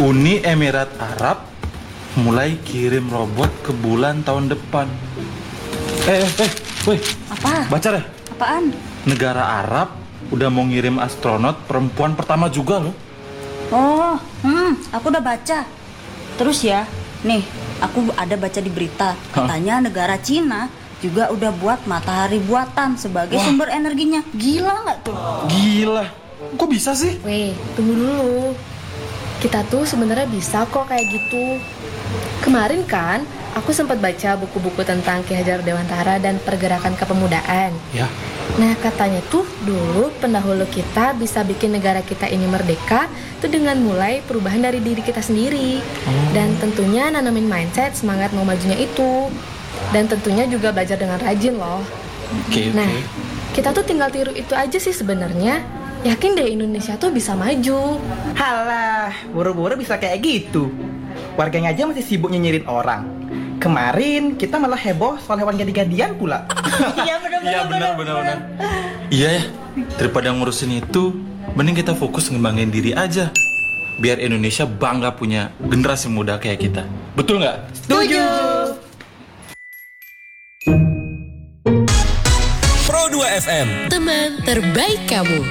Uni Emirat Arab mulai kirim robot ke bulan tahun depan. Woi, Apa? baca deh. Apaan? Negara Arab udah mau ngirim astronot perempuan pertama juga loh. Oh, aku udah baca. Terus ya, nih, aku ada baca di berita. Katanya negara Cina juga udah buat matahari buatan sebagai sumber energinya. Gila nggak tuh? Gila, kok bisa sih? Weh, tunggu dulu. Kita tuh sebenarnya bisa kok kayak gitu. Kemarin kan, aku sempat baca buku-buku tentang Ki Hajar Dewantara dan pergerakan kepemudaan. Ya. Nah, katanya tuh dulu pendahulu kita bisa bikin negara kita ini merdeka tuh dengan mulai perubahan dari diri kita sendiri. Dan tentunya nanamin mindset semangat mau majunya itu. Dan tentunya juga belajar dengan rajin loh. Oke. Nah, kita tuh tinggal tiru itu aja sih sebenarnya. Yakin deh Indonesia tuh bisa maju. Halah, buru-buru bisa kayak gitu. Warganya aja masih sibuk nyinyirin orang. Kemarin kita malah heboh soal hewan jadi-jadian pula. Iya benar. Iya ya, daripada ngurusin itu, mending kita fokus ngembangin diri aja. Biar Indonesia bangga punya generasi muda kayak kita. Betul nggak? Setuju. Pro 2 FM. Teman terbaik kamu.